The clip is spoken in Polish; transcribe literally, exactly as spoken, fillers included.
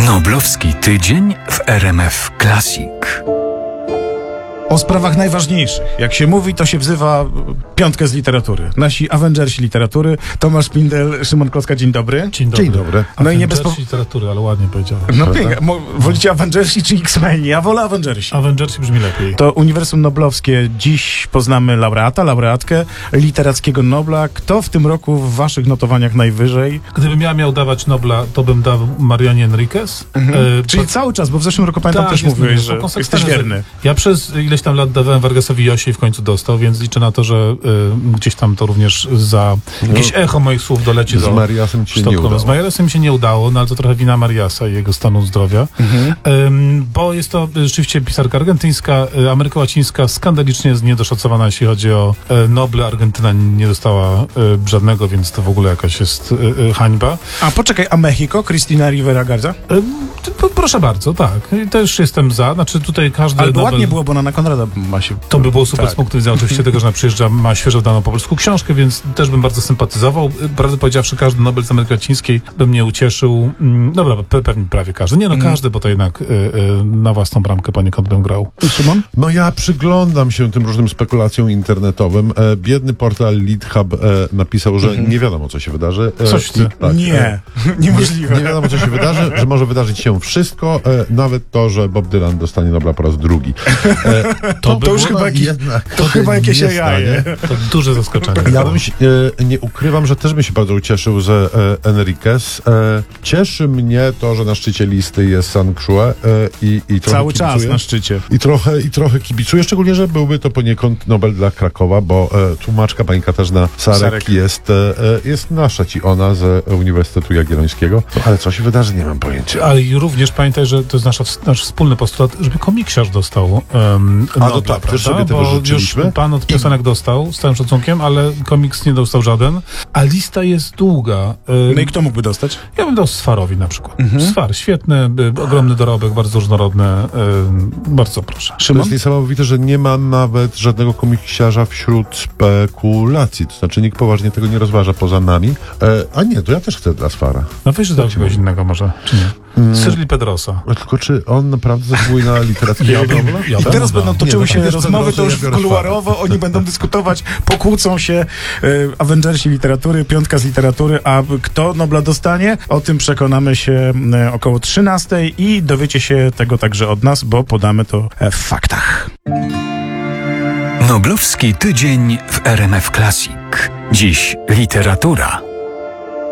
Noblowski tydzień w R M F Classic. O sprawach najważniejszych. Jak się mówi, to się wzywa piątkę z literatury. Nasi Avengersi literatury. Tomasz Pindel, Szymon Kloska, dzień dobry. Dzień dobry. Dzień dobry. No i nie bez po... literatury, ale ładnie powiedziałem. No pięknie. Mo- Wolicie Avengersi czy X-Meni? Ja wolę Avengersi. Avengersi brzmi lepiej. To Uniwersum Noblowskie. Dziś poznamy laureata, laureatkę Literackiego Nobla. Kto w tym roku w waszych notowaniach najwyżej? Gdybym ja miał dawać Nobla, to bym dał Marianie Enriquez. Mhm. E, Czyli pa- cały czas, bo w zeszłym roku pamiętam tak, też jest, mówiłeś, jest, że są jesteś konsekwencje. wierny. Ja przez ileś tam lat dawałem Vargasowi Josie i w końcu dostał, więc liczę na to, że y, gdzieś tam to również za jakieś echo moich słów doleci Z do Mariasem ci się nie Sztokholmu. udało. Z Mariasem się nie udało, no ale to trochę wina Mariasa i jego stanu zdrowia. Mhm. Ym, bo jest to y, rzeczywiście pisarka argentyńska, y, Ameryka Łacińska skandalicznie jest niedoszacowana, jeśli chodzi o y, Noble. Argentyna nie dostała y, żadnego, więc to w ogóle jakaś jest y, y, hańba. A poczekaj, a Mexico? Cristina Rivera Garza? Ym, t- p- proszę bardzo, tak. I też jestem za. Znaczy tutaj każdy Albo Nobel... ładnie było, bo ona na Konrada ma się... To by było super Tak. z punktu widzenia oczywiście tego, że ona przyjeżdża, ma świeżo wydaną po polsku książkę, więc też bym bardzo sympatyzował. Prawdę powiedziawszy, każdy Nobel z Ameryki Łacińskiej by mnie ucieszył. Mm, Dobra, pe- pewnie prawie każdy. Nie no, każdy, bo to jednak y, y, na własną bramkę poniekąd bym grał. Szymon? No ja przyglądam się tym różnym spekulacjom internetowym. E, biedny portal LeadHub e, napisał, że nie wiadomo, co się wydarzy. E, Coś ty. i- tak, Nie, e, niemożliwe. Nie wiadomo, co się wydarzy, że może wydarzyć się wszystko, e, nawet to, że Bob Dylan dostanie Nobla po raz drugi. E, To, by to już było, chyba jakiś- jednak To chyba jakieś nie jaje. stanie. to duże zaskoczenie. Ja bym się, e, nie ukrywam, że też bym się bardzo ucieszył z e, Enriquez. E, cieszy mnie to, że na szczycie listy jest San Xue e, i, i trochę Cały czas kibicuję. na szczycie. I trochę, I trochę kibicuję, szczególnie, że byłby to poniekąd Nobel dla Krakowa, bo e, tłumaczka pani Katarzyna Sarek, Sarek. Jest, e, e, jest nasza ci ona z Uniwersytetu Jagiellońskiego. No, ale co się wydarzy, nie mam pojęcia. Ale i również pamiętaj, że to jest nasza, nasz wspólny postulat, żeby komiksiarz dostał um, no Nobla, tak, też prawda? sobie tego Bo życzyliśmy. już pan od piosenek dostał, z całym szacunkiem, ale komiks nie dostał żaden, a lista jest długa. No i kto mógłby dostać? Ja bym dał Sfarowi na przykład. Sfar, świetny, y, ogromny dorobek, bardzo różnorodny. Y, bardzo proszę. To Szymon? jest niesamowite, że nie ma nawet żadnego komiksiarza wśród spekulacji. To znaczy nikt poważnie tego nie rozważa poza nami. E, a nie, to ja też chcę dla Sfara. No weź, że dał kogoś innego może, czy nie? Mm. Cyrli Pedrosa. A tylko czy on naprawdę zasługuje na literackiego Ja bym- Nobla? ja I bym teraz dał. będą toczyły Nie, no się to wiesz, rozmowy, Pedrosa, to już ja biorę kuluarowo, oni będą dyskutować, pokłócą się e, Avengersi literatury, piątka z literatury, a kto Nobla dostanie? O tym przekonamy się e, około trzynastej i dowiecie się tego także od nas, bo podamy to e, w faktach. Noblowski tydzień w R M F Classic. Dziś literatura.